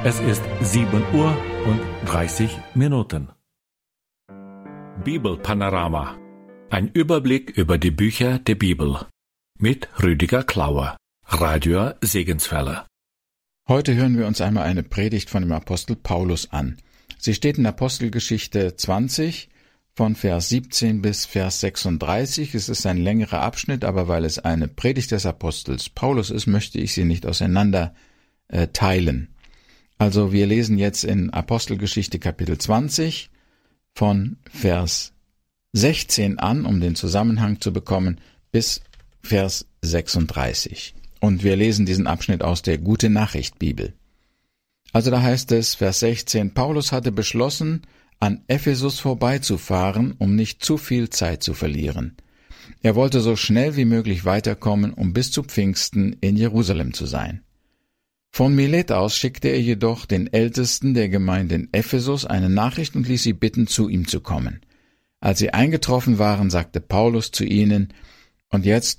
Es ist 7:30 Uhr. Bibelpanorama. Ein Überblick über die Bücher der Bibel. Mit Rüdiger Klauer, Radio Segenswelle. Heute hören wir uns einmal eine Predigt von dem Apostel Paulus an. Sie steht in Apostelgeschichte 20, von Vers 17 bis Vers 36. Es ist ein längerer Abschnitt, aber weil es eine Predigt des Apostels Paulus ist, möchte ich sie nicht auseinander teilen. Also wir lesen jetzt in Apostelgeschichte Kapitel 20 von Vers 16 an, um den Zusammenhang zu bekommen, bis Vers 36. Und wir lesen diesen Abschnitt aus der Gute-Nachricht-Bibel. Also da heißt es, Vers 16, Paulus hatte beschlossen, an Ephesus vorbeizufahren, um nicht zu viel Zeit zu verlieren. Er wollte so schnell wie möglich weiterkommen, um bis zu Pfingsten in Jerusalem zu sein. Von Milet aus schickte er jedoch den Ältesten der Gemeinde in Ephesus eine Nachricht und ließ sie bitten, zu ihm zu kommen. Als sie eingetroffen waren, sagte Paulus zu ihnen, und jetzt